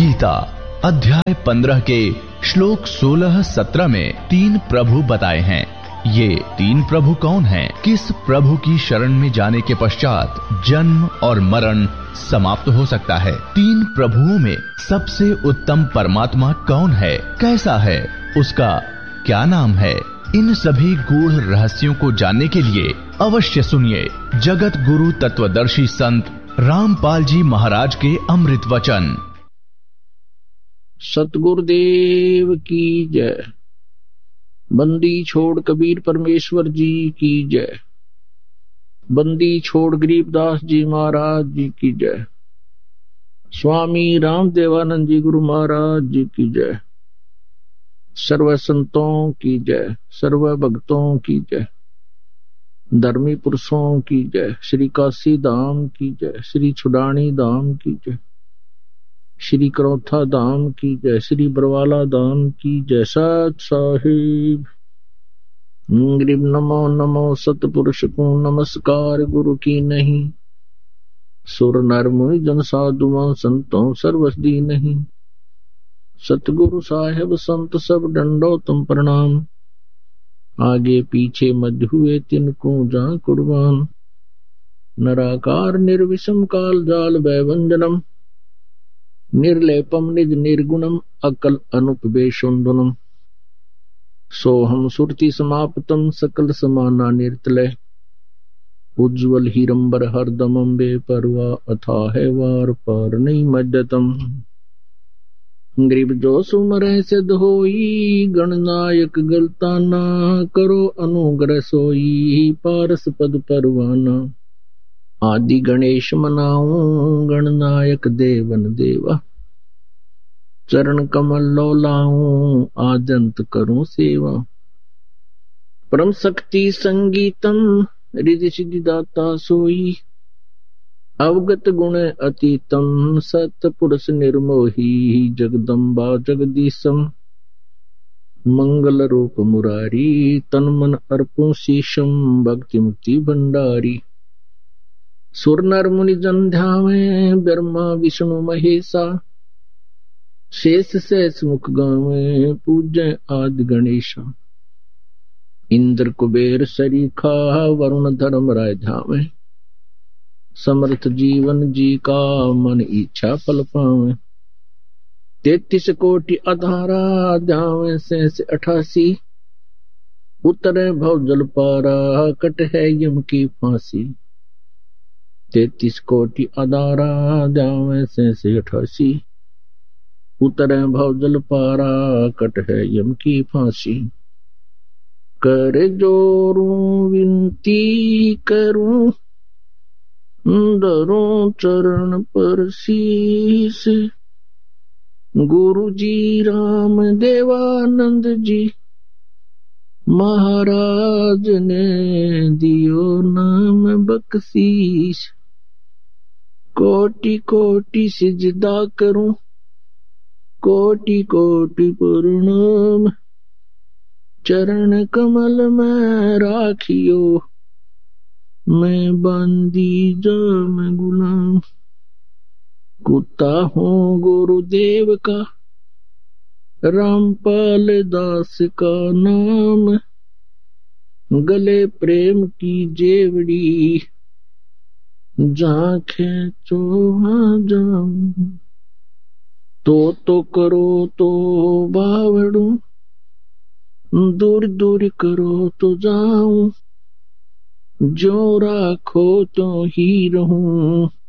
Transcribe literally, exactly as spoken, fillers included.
गीता अध्याय पंद्रह के श्लोक सोलह सत्रह में तीन प्रभु बताए हैं। ये तीन प्रभु कौन हैं? किस प्रभु की शरण में जाने के पश्चात जन्म और मरण समाप्त हो सकता है? तीन प्रभुओं में सबसे उत्तम परमात्मा कौन है? कैसा है? उसका क्या नाम है? इन सभी गूढ़ रहस्यों को जानने के लिए अवश्य सुनिए जगत गुरु तत्वदर्शी संत रामपाल जी महाराज के अमृत वचन। सतगुरुदेव की जय। बंदी छोड़ कबीर परमेश्वर जी की जय। बंदी छोड़ गरीबदास जी महाराज जी की जय। स्वामी रामदेवानंद जी गुरु महाराज जी की जय। सर्व संतों की जय, सर्व भक्तों की जय, धर्मी पुरुषों की जय। श्री काशी धाम की जय, श्री छुडानी धाम की जय, श्री करौथा धाम की जय, श्री बरवाला धाम की जय। सत साहिब ग्रीब नमो नमो सतपुरुष को नमस्कार गुरु की नहीं। सुर नर मुनि जन साधुओं संतों सर्वसदी नहीं। सतगुरु साहेब संत सब डंडो तुम प्रणाम। आगे पीछे मध्य हुए तिनको जा कुर्बान। नराकार निर्विषम काल जाल वैवंजनम। निर्लेपम निज निर्गुणम अकल अनुपवेशुंधुनम। सोहम सुरति समाप्तम सकल समाना निर्तलय। उज्ज्वल हीरंबर हरदमं बेपरवा अथाह वार पार नहीं मध्यतम। ग्रीब जो सुमरै सिद्ध होई गणनायक गलताना। करो अनुग्रह सोई पारस पद परवाना। आदि गणेश मनाऊं गणनायक देवन देवा। चरण कमल लो लाऊं आदंत करूं सेवा। परम शक्ति संगीतम रिधि सिद्धि दाता सोई। अवगत गुण अतीतम सत पुरुष निर्मोही। जगदम्बा जगदीशम मंगल रूप मुरारी। तन मन अर्पण शीशम भक्ति मुक्ति भंडारी। सुर नर मुनि जन ध्यावे ब्रह्मा विष्णु महेशा। शेष शेष मुख गावे पूजय आदि गणेशा। इंद्र कुबेर सरीखा वरुण धर्म राय ध्यावे। समर्थ जीवन जी का मन इच्छा फल पावे। तैतीस कोटि अधारा ध्यावे शेष अठासी। उतरे भव जल पारा कट है यम की फांसी। तैतीस कोटि अधारा ध्यावे शेष अठासी। उतरे भव जल पारा कट है यम की फांसी। कर जोरूं विनती करूं धरूं चरण पर शीस। गुरु जी राम देवानंद जी महाराज ने दियो नाम बख्शीश। कोटि कोटि सिजदा करूं कोटि कोटि प्रणाम। चरण कमल में राखियो मैं बंदी जाम गुलाम। कुत्ता हूँ गुरुदेव का रामपाल दास का नाम। गले प्रेम की जेवड़ी जहाँ खेचो वहाँ जाऊं। तो तो करो तो बावड़ू दूर दूर करो तो जाऊं। जो राखो तो ही रहूं